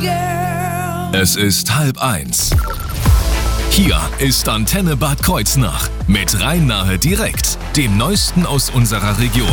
Es ist 12:30. Hier ist Antenne Bad Kreuznach mit Rhein-Nahe direkt, dem Neuesten aus unserer Region.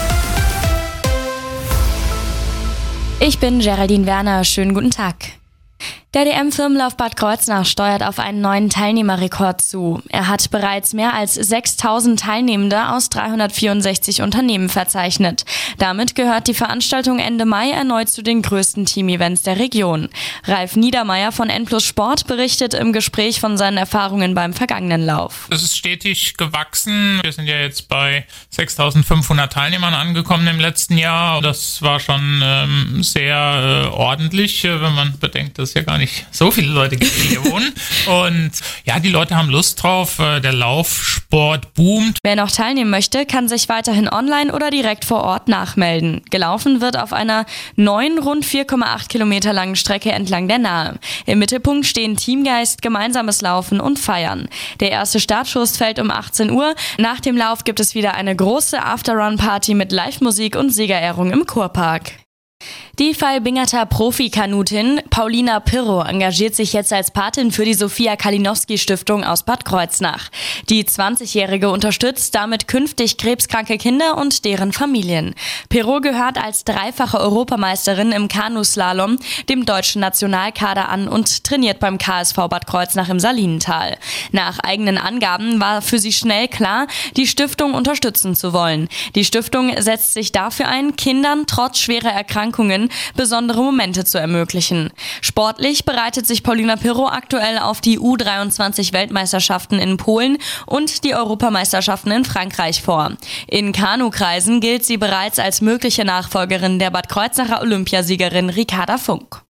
Ich bin Geraldine Werner, schönen guten Tag. Der DM-Firmenlauf Bad Kreuznach steuert auf einen neuen Teilnehmerrekord zu. Er hat bereits mehr als 6.000 Teilnehmende aus 364 Unternehmen verzeichnet. Damit gehört die Veranstaltung Ende Mai erneut zu den größten Team-Events der Region. Ralf Niedermeyer von N+ Sport berichtet im Gespräch von seinen Erfahrungen beim vergangenen Lauf. Es ist stetig gewachsen. Wir sind ja jetzt bei 6.500 Teilnehmern angekommen im letzten Jahr. Das war schon sehr ordentlich, wenn man bedenkt, dass ja gar nicht so viele Leute gibt, die hier wohnen. Und ja, die Leute haben Lust drauf. Der Laufsport boomt. Wer noch teilnehmen möchte, kann sich weiterhin online oder direkt vor Ort nachmelden. Gelaufen wird auf einer neuen, rund 4,8 Kilometer langen Strecke entlang der Nahe. Im Mittelpunkt stehen Teamgeist, gemeinsames Laufen und Feiern. Der erste Startschuss fällt um 18 Uhr. Nach dem Lauf gibt es wieder eine große After-Run-Party mit Live-Musik und Siegerehrung im Kurpark. Die Vailbingerter Profikanutin Paulina Pirro engagiert sich jetzt als Patin für die Sophia Kalinowski Stiftung aus Bad Kreuznach. Die 20-Jährige unterstützt damit künftig krebskranke Kinder und deren Familien. Pirro gehört als dreifache Europameisterin im Kanuslalom dem deutschen Nationalkader an und trainiert beim KSV Bad Kreuznach im Salinental. Nach eigenen Angaben war für sie schnell klar, die Stiftung unterstützen zu wollen. Die Stiftung setzt sich dafür ein, Kindern trotz schwerer Erkrankungen besondere Momente zu ermöglichen. Sportlich bereitet sich Paulina Pirro aktuell auf die U23-Weltmeisterschaften in Polen und die Europameisterschaften in Frankreich vor. In Kanukreisen gilt sie bereits als mögliche Nachfolgerin der Bad Kreuznacher Olympiasiegerin Ricarda Funk.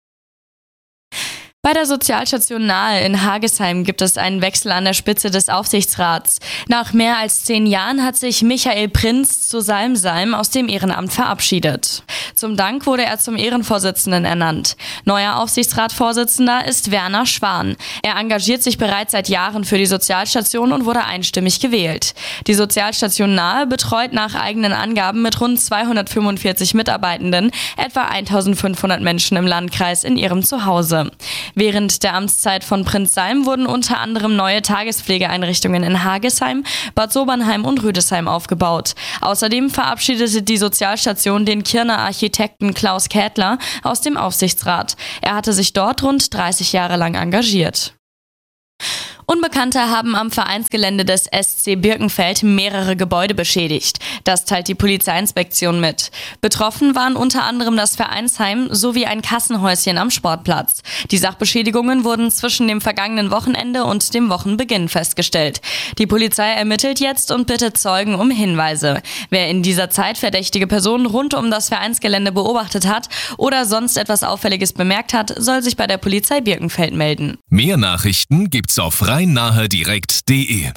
Bei der Sozialstation Nahe in Hagesheim gibt es einen Wechsel an der Spitze des Aufsichtsrats. Nach mehr als 10 Jahren hat sich Michael Prinz zu Salm aus dem Ehrenamt verabschiedet. Zum Dank wurde er zum Ehrenvorsitzenden ernannt. Neuer Aufsichtsratsvorsitzender ist Werner Schwan. Er engagiert sich bereits seit Jahren für die Sozialstation und wurde einstimmig gewählt. Die Sozialstation Nahe betreut nach eigenen Angaben mit rund 245 Mitarbeitenden etwa 1.500 Menschen im Landkreis in ihrem Zuhause. Während der Amtszeit von Prinz Salm wurden unter anderem neue Tagespflegeeinrichtungen in Hagesheim, Bad Sobernheim und Rüdesheim aufgebaut. Außerdem verabschiedete die Sozialstation den Kirner Architekten Klaus Kädler aus dem Aufsichtsrat. Er hatte sich dort rund 30 Jahre lang engagiert. Unbekannte haben am Vereinsgelände des SC Birkenfeld mehrere Gebäude beschädigt. Das teilt die Polizeiinspektion mit. Betroffen waren unter anderem das Vereinsheim sowie ein Kassenhäuschen am Sportplatz. Die Sachbeschädigungen wurden zwischen dem vergangenen Wochenende und dem Wochenbeginn festgestellt. Die Polizei ermittelt jetzt und bittet Zeugen um Hinweise. Wer in dieser Zeit verdächtige Personen rund um das Vereinsgelände beobachtet hat oder sonst etwas Auffälliges bemerkt hat, soll sich bei der Polizei Birkenfeld melden. Mehr Nachrichten gibt's auf rhein-nahe-direkt.de.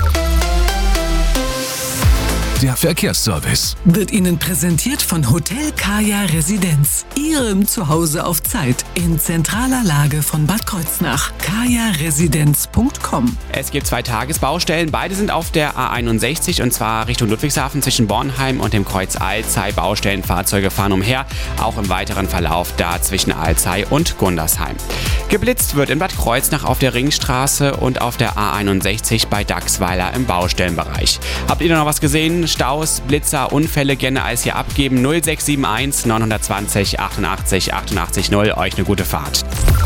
Der Verkehrsservice wird Ihnen präsentiert von Hotel Kaya Residenz. Ihrem Zuhause auf Zeit in zentraler Lage von Bad Kreuznach. kajaresidenz.com. Es gibt 2 Tagesbaustellen. Beide sind auf der A61 und zwar Richtung Ludwigshafen zwischen Bornheim und dem Kreuz Alzey. Baustellenfahrzeuge fahren umher. Auch im weiteren Verlauf da zwischen Alzey und Gundersheim. Geblitzt wird in Bad Kreuznach auf der Ringstraße und auf der A61 bei Dachsweiler im Baustellenbereich. Habt ihr noch was gesehen? Staus, Blitzer, Unfälle gerne alles hier abgeben. 0671 920 88 88 0. Euch eine gute Fahrt.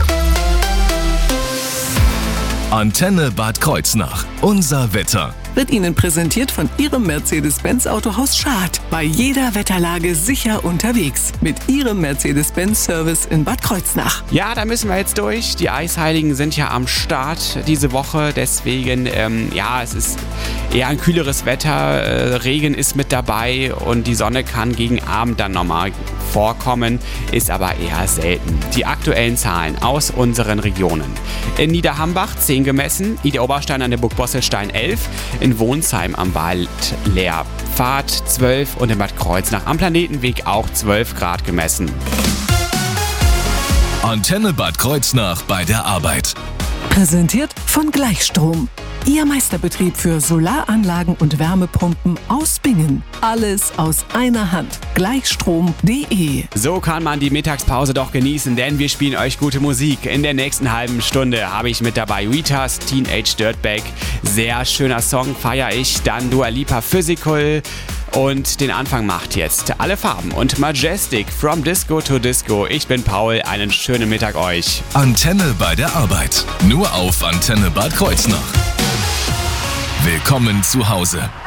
Antenne Bad Kreuznach. Unser Wetter. Wird Ihnen präsentiert von Ihrem Mercedes-Benz Autohaus Schad. Bei jeder Wetterlage sicher unterwegs. Mit Ihrem Mercedes-Benz-Service in Bad Kreuznach. Ja, da müssen wir jetzt durch. Die Eisheiligen sind ja am Start diese Woche. Deswegen, es ist eher ein kühleres Wetter. Regen ist mit dabei und die Sonne kann gegen Abend dann nochmal vorkommen, ist aber eher selten. Die aktuellen Zahlen aus unseren Regionen. In Niederhambach 10 gemessen, Idar-Oberstein an der Burg Bosselstein 11, in Wohnsheim am Waldlehrpfad 12 und in Bad Kreuznach am Planetenweg auch 12 Grad gemessen. Antenne Bad Kreuznach bei der Arbeit. Präsentiert von Gleichstrom. Ihr Meisterbetrieb für Solaranlagen und Wärmepumpen aus Bingen. Alles aus einer Hand. Gleichstrom.de. So kann man die Mittagspause doch genießen, denn wir spielen euch gute Musik. In der nächsten halben Stunde habe ich mit dabei Ritas Teenage Dirtbag. Sehr schöner Song, feiere ich. Dann Dua Lipa Physical. Und den Anfang macht jetzt Alle Farben und Majestic from Disco to Disco. Ich bin Paul, einen schönen Mittag euch. Antenne bei der Arbeit. Nur auf Antenne Bad Kreuznach. Willkommen zu Hause.